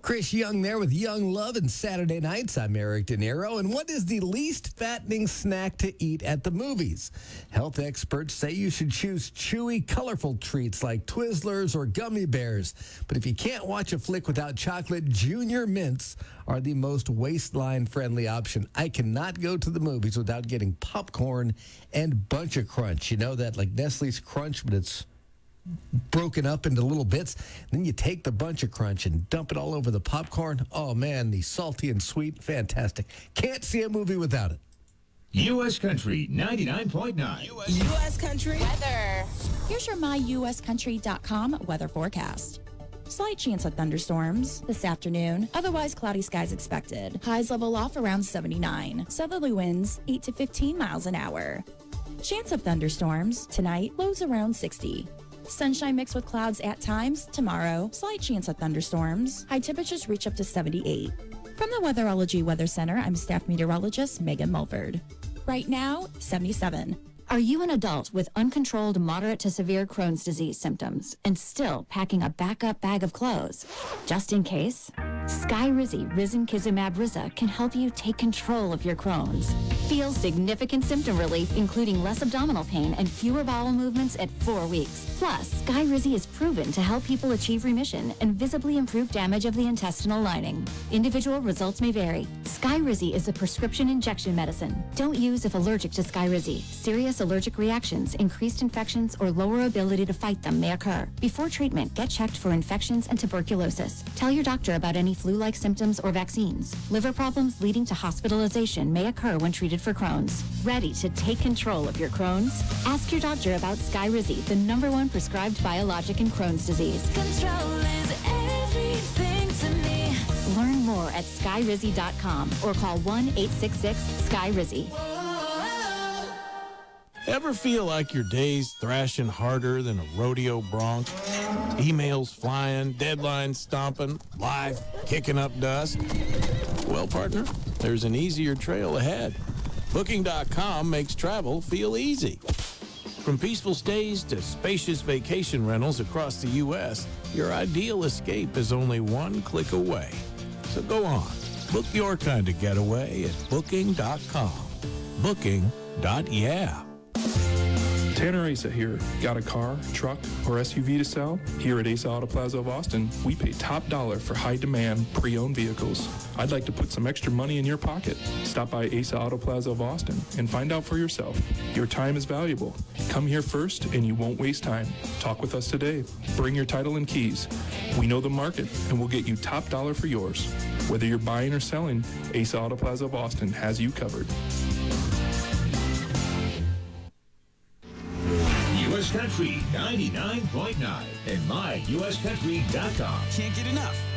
Chris Young there with Young Love and Saturday Nights. I'm Eric De Niro. And what is the least fattening snack to eat at the movies? Health experts say you should choose chewy, colorful treats like Twizzlers or gummy bears. But if you can't watch a flick without chocolate, Junior Mints are the most waistline-friendly option. I cannot go to the movies without getting popcorn and Bunch of Crunch. You know that, like Nestle's Crunch, but it's broken up into little bits. Then you take the Bunch of Crunch and dump it all over the popcorn. Oh, man, the salty and sweet, fantastic. Can't see a movie without it. U.S. Country 99.9. U.S. Country weather. Here's your myuscountry.com weather forecast. Slight chance of thunderstorms this afternoon. Otherwise, cloudy skies expected. Highs level off around 79. Southerly winds 8 to 15 miles an hour. Chance of thunderstorms tonight. Lows around 60. Sunshine mixed with clouds at times. Tomorrow, slight chance of thunderstorms. High temperatures reach up to 78. From the Weatherology Weather Center, I'm staff meteorologist Megan Mulford. Right now, 77. Are you an adult with uncontrolled moderate to severe Crohn's disease symptoms and still packing a backup bag of clothes? Just in case, Skyrizi Risankizumab Riza can help you take control of your Crohn's. Feel significant symptom relief, including less abdominal pain and fewer bowel movements at 4 weeks. Plus, Skyrizi is proven to help people achieve remission and visibly improve damage of the intestinal lining. Individual results may vary. Skyrizi is a prescription injection medicine. Don't use if allergic to Skyrizi. Serious allergic reactions, increased infections, or lower ability to fight them may occur. Before treatment, get checked for infections and tuberculosis. Tell your doctor about any flu-like symptoms or vaccines. Liver problems leading to hospitalization may occur when treated for Crohn's. Ready to take control of your Crohn's? Ask your doctor about Skyrizi, the #1 prescribed biologic in Crohn's disease. Control is everything to me. Learn more at skyrizi.com or call 1-866-SKY-RIZZI. Ever feel like your day's thrashing harder than a rodeo bronc? Emails flying, deadlines stomping, life kicking up dust? Well, partner, there's an easier trail ahead. Booking.com makes travel feel easy. From peaceful stays to spacious vacation rentals across the U.S., your ideal escape is only one click away. So go on, book your kind of getaway at Booking.com. Booking.yeah. Tanner Asa here. Got a car, truck, or SUV to sell? Here at Asa Auto Plaza of Austin, we pay top dollar for high-demand, pre-owned vehicles. I'd like to put some extra money in your pocket. Stop by Asa Auto Plaza of Austin and find out for yourself. Your time is valuable. Come here first and you won't waste time. Talk with us today. Bring your title and keys. We know the market and we'll get you top dollar for yours. Whether you're buying or selling, Asa Auto Plaza of Austin has you covered. U.S. Country 99.9 and myuscountry.com. Can't get enough.